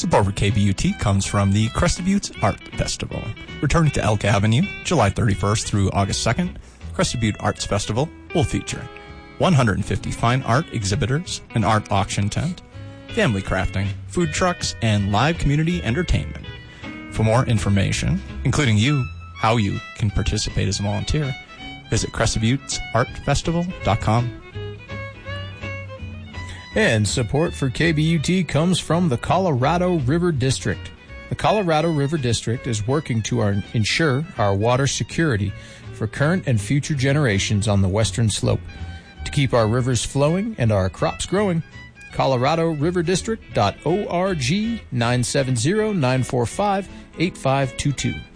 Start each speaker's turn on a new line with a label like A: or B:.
A: Support for KBUT comes from the Crested Buttes Art Festival. Returning to Elk Avenue, July 31st through August 2nd, Crested Butte Arts Festival will feature 150 fine art exhibitors, an art auction tent, family crafting, food trucks, and live community entertainment. For more information, including how you can participate as a volunteer, visit CrestedButtesArtFestival.com.
B: And support for KBUT comes from the Colorado River District. The Colorado River District is working to ensure our water security for current and future generations on the western slope. To keep our rivers flowing and our crops growing, ColoradoRiverDistrict.org 970-945-8522.